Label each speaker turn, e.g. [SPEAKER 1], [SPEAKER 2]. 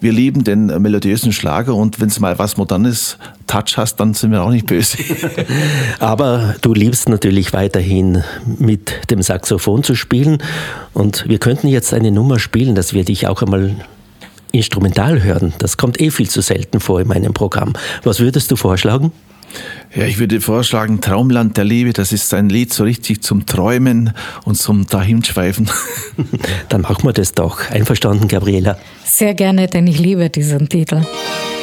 [SPEAKER 1] wir lieben den melodiösen Schlager und wenn es mal was Modernes Touch hast, dann sind wir auch nicht böse.
[SPEAKER 2] Aber du liebst natürlich weiterhin mit dem Saxophon zu spielen und wir könnten jetzt eine Nummer spielen, dass wir dich auch einmal instrumental hören. Das kommt viel zu selten vor in meinem Programm. Was würdest du vorschlagen?
[SPEAKER 1] Ja, ich würde vorschlagen, Traumland der Liebe, das ist ein Lied so richtig zum Träumen und zum Dahinschweifen.
[SPEAKER 2] Dann machen wir das doch. Einverstanden, Gabriela?
[SPEAKER 3] Sehr gerne, denn ich liebe diesen Titel.